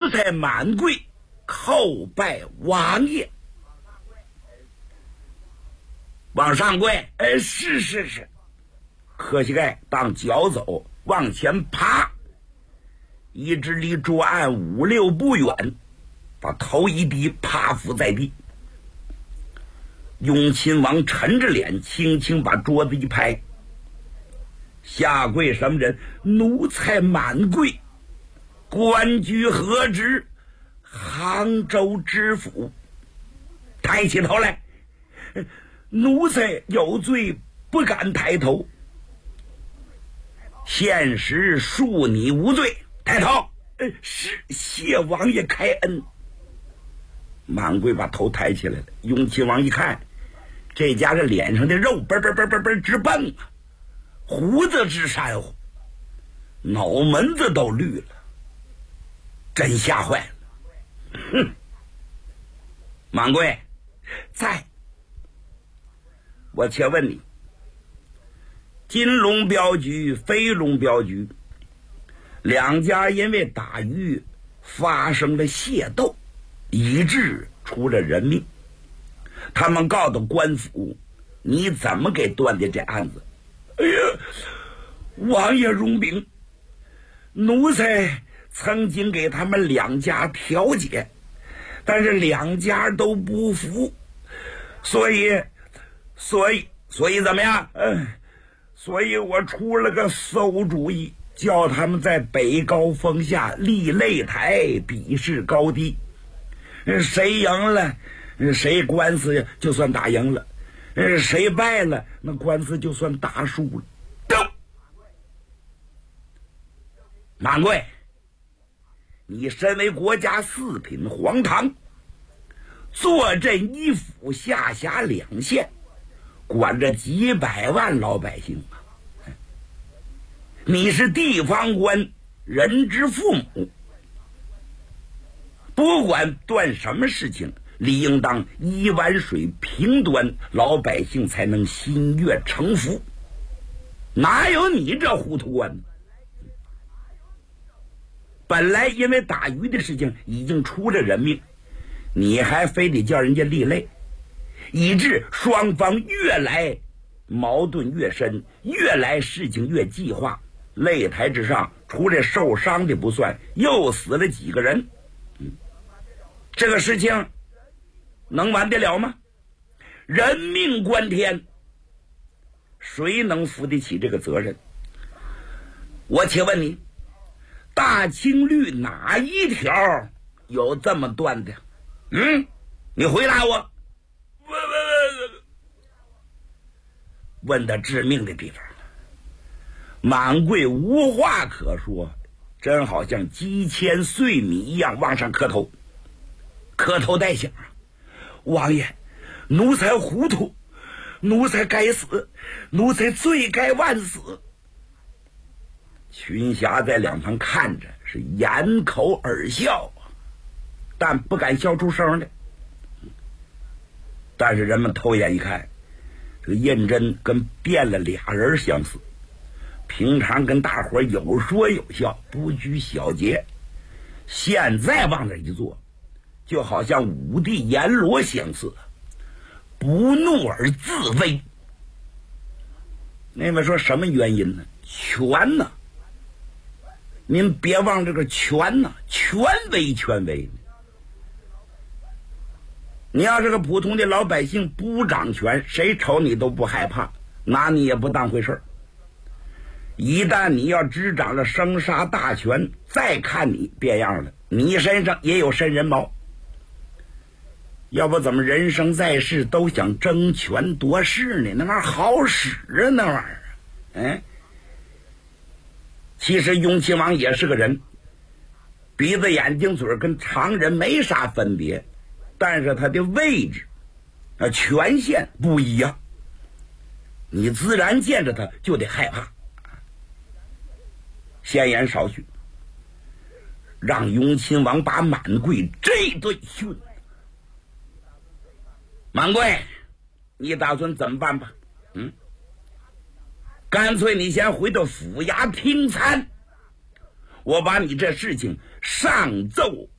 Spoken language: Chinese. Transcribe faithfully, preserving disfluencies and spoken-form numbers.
奴才满跪叩拜王爷。往上跪，哎，是是是。磕膝盖当脚走，往前爬，一直离桌案五六步远，把头一低，趴伏在地。雍亲王沉着脸，轻轻把桌子一拍，下跪什么人？奴才满跪，官居何职？杭州知府。抬起头来，奴才有罪，不敢抬头。现实恕你无罪。抬头，呃，是谢王爷开恩。满跪把头抬起来了。雍亲王一看，这家伙脸上的肉嘣嘣嘣嘣嘣直蹦啊，胡子直闪乎，脑门子都绿了，真吓坏了。哼！满跪，在。我且问你，金龙镖局、飞龙镖局两家因为打鱼发生了械斗，以致出了人命。他们告到官府，你怎么给断的这案子？哎呀，王爷容禀，奴才曾经给他们两家调解，但是两家都不服，所以所以所以怎么样？嗯，所以我出了个馊主意，叫他们在北高峰下立擂台，比试高低，谁赢了谁官司就算打赢了，谁败了那官司就算打输了。走，满跪，你身为国家四品皇堂，坐镇一府下辖两县，管着几百万老百姓啊！你是地方官，人之父母，不管断什么事情，理应当一碗水平端，老百姓才能心悦诚服。哪有你这糊涂啊？本来因为打鱼的事情已经出了人命，你还非得叫人家立擂，以致双方越来矛盾越深，越来事情越激化。擂台之上，除了受伤的不算，又死了几个人。嗯，这个事情能完得了吗？人命关天，谁能负得起这个责任？我且问你，大清律哪一条有这么断的？嗯，你回答我。问问问问到致命的地方了，满跪无话可说，真好像鸡千碎米一样往上磕头，磕头带响啊！王爷，奴才糊涂，奴才该死，奴才罪该万死。群侠在两旁看着，是掩口而笑，但不敢笑出声来。但是人们偷眼一看，这个胤禛跟变了俩人相似，平常跟大伙有说有笑，不拘小节，现在往那一坐，就好像武帝阎罗相似，不怒而自威。那位说什么原因呢？权呢？您别忘这个权呢，权威权威。你要是个普通的老百姓，不掌权，谁瞅你都不害怕，拿你也不当回事儿。一旦你要执掌了生杀大权，再看你变样了，你身上也有伸人毛。要不怎么人生在世都想争权夺势呢？那玩意儿好使啊，那玩意儿。嗯，其实雍亲王也是个人，鼻子眼睛嘴跟常人没啥分别，但是他的位置啊权限不一样，你自然见着他就得害怕。闲言少叙，让雍亲王把满跪这顿训。满跪，你打算怎么办吧？嗯，干脆你先回到府衙听参，我把你这事情上奏